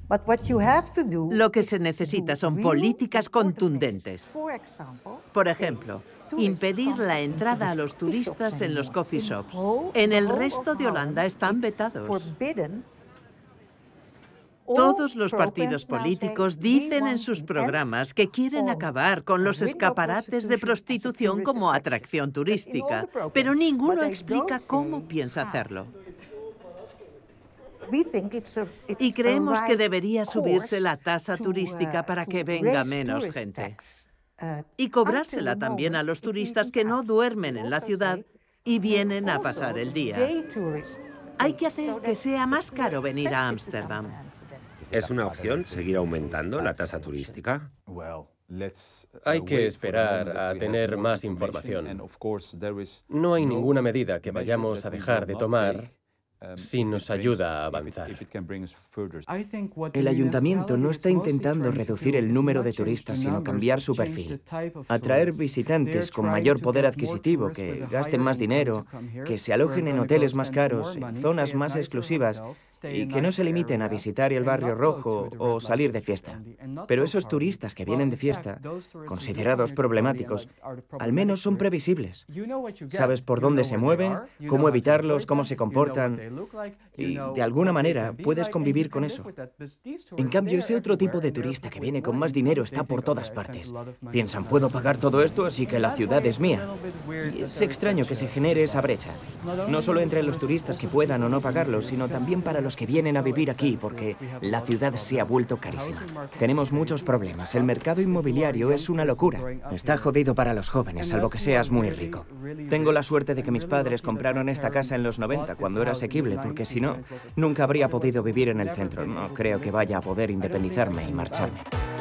Lo que se necesita son políticas contundentes. Por ejemplo, impedir la entrada a los turistas en los coffee shops. En el resto de Holanda están vetados. Todos los partidos políticos dicen en sus programas que quieren acabar con los escaparates de prostitución como atracción turística, pero ninguno explica cómo piensa hacerlo. Y creemos que debería subirse la tasa turística para que venga menos gente. Y cobrársela también a los turistas que no duermen en la ciudad y vienen a pasar el día. Hay que hacer que sea más caro venir a Ámsterdam. ¿Es una opción seguir aumentando la tasa turística? Hay que esperar a tener más información. No hay ninguna medida que vayamos a dejar de tomar si nos ayuda a avanzar. El ayuntamiento no está intentando reducir el número de turistas, sino cambiar su perfil. Atraer visitantes con mayor poder adquisitivo, que gasten más dinero, que se alojen en hoteles más caros, en zonas más exclusivas y que no se limiten a visitar el barrio rojo o salir de fiesta. Pero esos turistas que vienen de fiesta, considerados problemáticos, al menos son previsibles. Sabes por dónde se mueven, cómo evitarlos, cómo se comportan. Y, de alguna manera, puedes convivir con eso. En cambio, ese otro tipo de turista que viene con más dinero está por todas partes. Piensan, puedo pagar todo esto, así que la ciudad es mía. Y es extraño que se genere esa brecha. No solo entre los turistas que puedan o no pagarlo, sino también para los que vienen a vivir aquí, porque la ciudad se ha vuelto carísima. Tenemos muchos problemas. El mercado inmobiliario es una locura. Está jodido para los jóvenes, salvo que seas muy rico. Tengo la suerte de que mis padres compraron esta casa en los 90, cuando era asequible, porque si no, nunca habría podido vivir en el centro. No creo que vaya a poder independizarme y marcharme.